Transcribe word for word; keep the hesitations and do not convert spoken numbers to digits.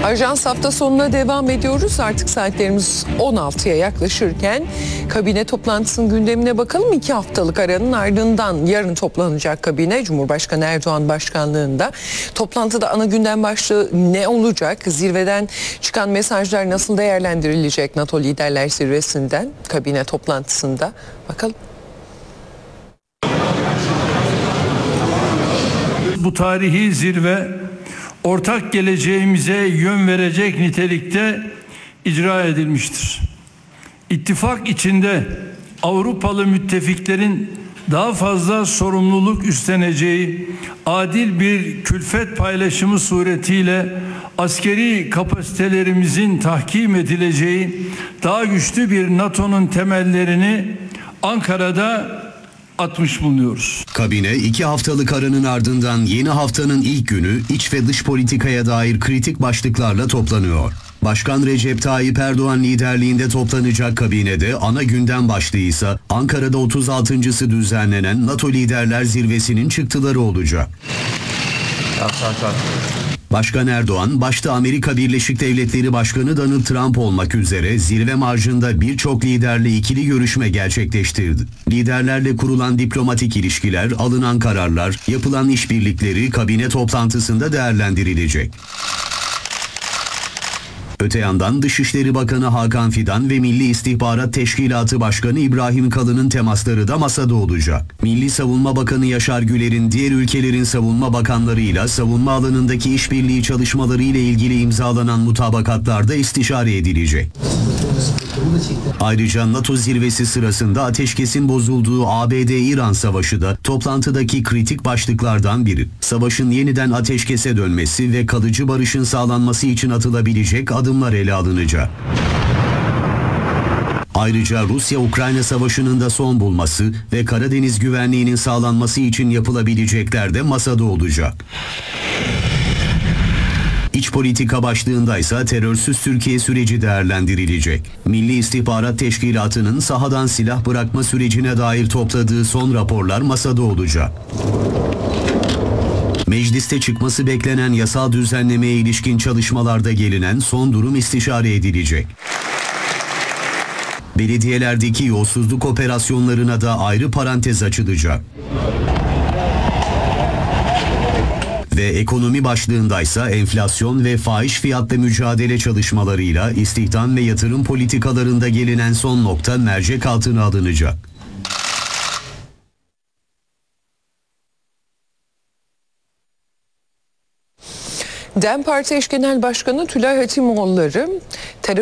Ajans hafta sonuna devam ediyoruz. Artık saatlerimiz on altıya yaklaşırken kabine toplantısının gündemine bakalım. İki haftalık aranın ardından yarın toplanacak kabine, Cumhurbaşkanı Erdoğan başkanlığında. Toplantıda ana gündem başlığı ne olacak? Zirveden çıkan mesajlar nasıl değerlendirilecek NATO Liderler Zirvesi'nden kabine toplantısında? Bakalım. Bu tarihi zirve ortak geleceğimize yön verecek nitelikte icra edilmiştir. İttifak içinde Avrupalı müttefiklerin daha fazla sorumluluk üstleneceği adil bir külfet paylaşımı suretiyle askeri kapasitelerimizin tahkim edileceği daha güçlü bir NATO'nun temellerini Ankara'da atmış bulunuyoruz. Kabine iki haftalık aranın ardından yeni haftanın ilk günü iç ve dış politikaya dair kritik başlıklarla toplanıyor. Başkan Recep Tayyip Erdoğan liderliğinde toplanacak kabinede ana gündem başlığı ise Ankara'da otuz altıncısı düzenlenen NATO Liderler Zirvesi'nin çıktıları olacak. Başkan Erdoğan, başta Amerika Birleşik Devletleri Başkanı Donald Trump olmak üzere zirve marjında birçok liderle ikili görüşme gerçekleştirdi. Liderlerle kurulan diplomatik ilişkiler, alınan kararlar, yapılan işbirlikleri kabine toplantısında değerlendirilecek. Öte yandan Dışişleri Bakanı Hakan Fidan ve Milli İstihbarat Teşkilatı Başkanı İbrahim Kalın'ın temasları da masada olacak. Milli Savunma Bakanı Yaşar Güler'in diğer ülkelerin savunma bakanlarıyla savunma alanındaki işbirliği çalışmaları ile ilgili imzalanan mutabakatlarda istişare edilecek. Ayrıca NATO zirvesi sırasında ateşkesin bozulduğu A B D-İran savaşı da toplantıdaki kritik başlıklardan biri. Savaşın yeniden ateşkese dönmesi ve kalıcı barışın sağlanması için atılabilecek adımlar ele alınacak. Ayrıca Rusya-Ukrayna savaşının da son bulması ve Karadeniz güvenliğinin sağlanması için yapılabilecekler de masada olacak. İç politika başlığında ise terörsüz Türkiye süreci değerlendirilecek. Milli İstihbarat Teşkilatı'nın sahadan silah bırakma sürecine dair topladığı son raporlar masada olacak. Mecliste çıkması beklenen yasal düzenlemeye ilişkin çalışmalarda gelinen son durum istişare edilecek. Belediyelerdeki yolsuzluk operasyonlarına da ayrı parantez açılacak. Ve ekonomi başlığındaysa enflasyon ve fahiş fiyatla mücadele çalışmalarıyla istihdam ve yatırım politikalarında gelinen son nokta mercek altına alınacak. DEM Parti Eş Genel Başkanı Tülay Hatimoğulları terör